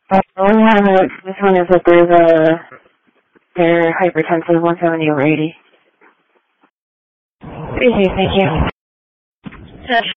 We have it. This one is that they're hypertensive, 170 over 80. Easy, thank you.